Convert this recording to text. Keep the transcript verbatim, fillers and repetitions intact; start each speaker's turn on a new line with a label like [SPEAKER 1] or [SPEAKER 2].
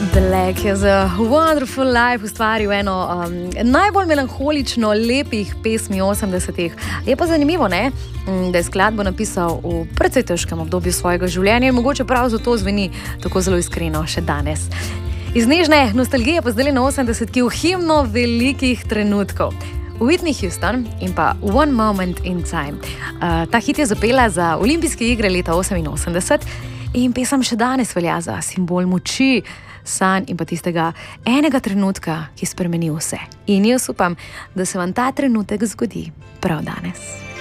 [SPEAKER 1] Black je za Wonderful Life ustvaril eno um, najbolj melanholično lepih pesmi osemdesetih. Je pa zanimivo, ne? Da je skladbo napisal v precej težkem obdobju svojega življenja in mogoče prav zato zveni tako zelo iskreno še danes. Iz nežne nostalgije pa zdaj na osemdesetki v himno velikih trenutkov. Whitney Houston in pa One Moment in Time. Uh, ta hit je zapela za olimpijske igre leta oseminosemdeset in pesem še danes velja za simbol moči, sanj in pa tistega enega trenutka, ki spremeni vse. In jaz upam, da se vam ta trenutek zgodi prav danes.